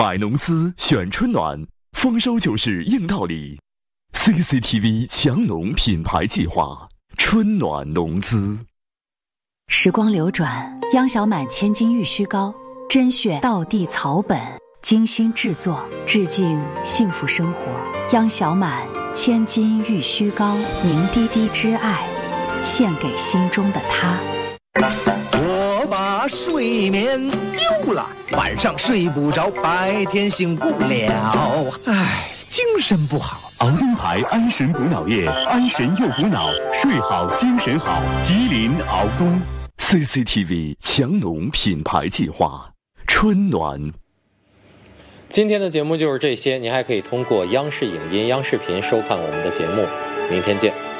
买农资选春暖，丰收就是硬道理。CCTV 强农品牌计划，春暖农资。 时光流转，央小满千金玉虚膏，甄选道地草本，精心制作，致敬幸福生活。央小满千金玉虚膏，凝滴滴之爱，献给心中的他。 我把睡眠丢了，晚上睡不着，白天醒不了，唉，精神不好。 熬灯牌安神补脑液，安神又补脑，睡好精神好。吉林熬冬。 CCTV 强农品牌计划，春暖。 今天的节目就是这些，您还可以通过央视影音、央视频收看我们的节目。明天见。